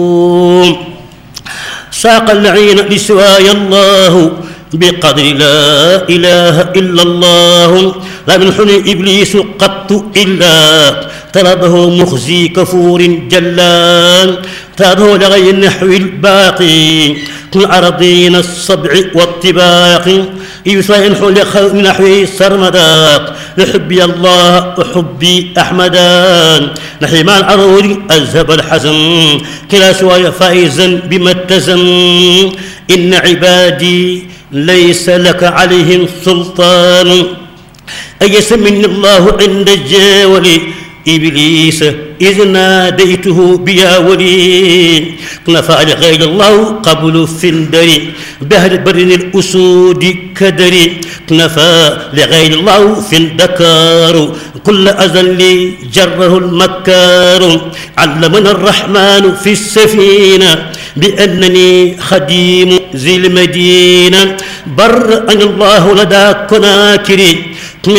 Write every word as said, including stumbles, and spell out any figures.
ساق العين لسواي الله بقدر لا إله إلا الله لم ينحني إبليس قط إلا طلبه مخزي كفور جلال تابه لغي النحو الباقي كل أرضين الصبع والطباق يسوى من نحوه سرمداق لحبي الله وحبي أحمدان نحيما العرور أذهب الحزن كلا سواي فائزا بما اتزن إن عبادي ليس لك عليهم سلطان أيس من الله عند الجاول إبليس إذ ناديته بيا ولي نفع لغير الله قبل فندري بهر برن الأسود كدري نفع لغير الله فندكار كل أذل جره المكار علمنا الرحمن في السفينة بأنني خديم ذي المدينة برأني الله لدى كناكري